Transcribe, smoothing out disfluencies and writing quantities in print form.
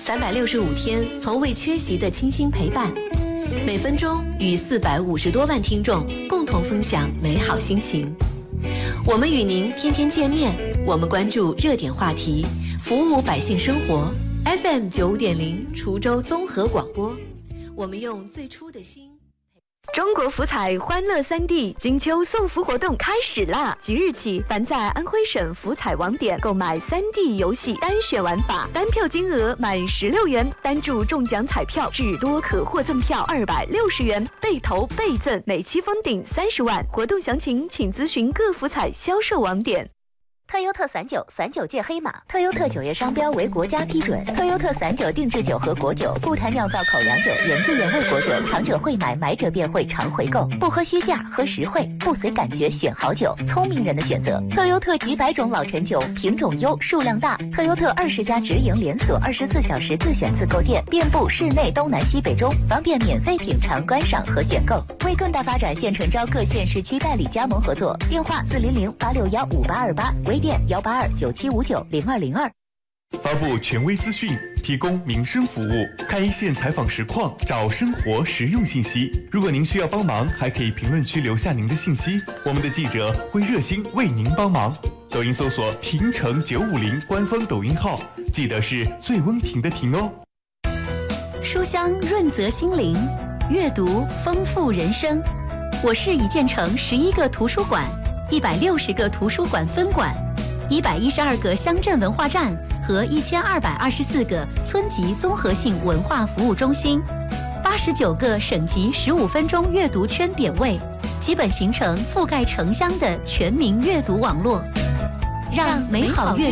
365天从未缺席的倾心陪伴，每分钟与450多万听众共同分享美好心情。我们与您天天见面，我们关注热点话题，服务百姓生活。FM 95.0滁州综合广播，我们用最初的心。 中国福彩欢乐3D金秋送福活动开始啦！即日起，凡在安徽省福彩网点购买3D 游戏单选玩法，单票金额满16元，单注中奖彩票至多可获赠票260元，倍投倍赠，每期封顶30万。活动详情请咨询各福彩销售网点。 特优特散酒，散酒界黑马。特优特酒业商标为国家批准。特优特散酒定制酒和果酒，不谈酿造口粮酒，原汁原味果酒，尝者会买，买者便会常回购。不喝虚价，喝实惠，不随感觉选好酒，聪明人的选择。特优特几百种老陈酒，品种优，数量大。特优特20家直营连锁，24小时自选自购店，遍布市内东南西北中，方便免费品尝、观赏和选购。为更大发展，现诚招各县市区代理加盟合作，电话400-861-5828，微店182-9759-0202。 发布权威资讯，提供民生服务，看一线采访实况，找生活实用信息。如果您需要帮忙，还可以评论区留下您的信息，我们的记者会热心为您帮忙。抖音搜索亭城950官方抖音号，记得是最温庭的庭哦。 书香润泽心灵，阅读丰富人生。我市已建成11个图书馆，160个图书馆分馆，112个乡镇文化站和1224个村级综合性文化服务中心，89个省级15分钟阅读圈点位，基本形成覆盖城乡的全民阅读网络，让美好阅